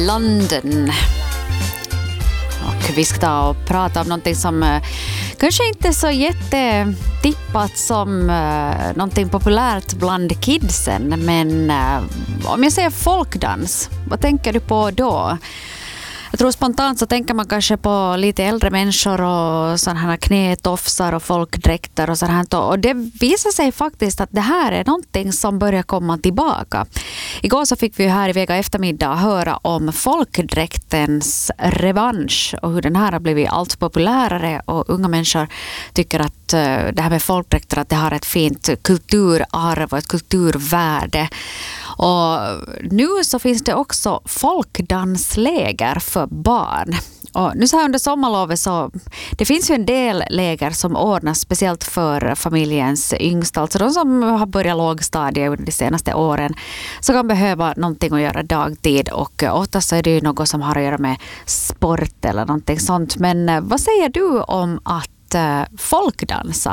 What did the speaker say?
London. Och vi ska ta och prata om någonting som kanske inte är så jättetippat som någonting populärt bland kidsen. Men om jag säger folkdans, vad tänker du på då? Jag tror spontant så tänker man kanske på lite äldre människor och sådana här knätofsar och folkdräkter och sådant här. Och det visar sig faktiskt att det här är någonting som börjar komma tillbaka. Igår så fick vi här i Vega eftermiddag höra om folkdräktens revansch och hur den här har blivit allt populärare, och unga människor tycker att det här med folkdräkter, att det har ett fint kulturarv och ett kulturvärde. Och nu så finns det också folkdansläger för barn. Och nu så här under sommarlovet så det finns ju en del läger som ordnas speciellt för familjens yngsta, alltså de som har börjat lågstadiet under de senaste åren, så kan behöva någonting att göra dagtid, och ofta så är det ju något som har att göra med sport eller någonting sånt. Men vad säger du om att folkdansa?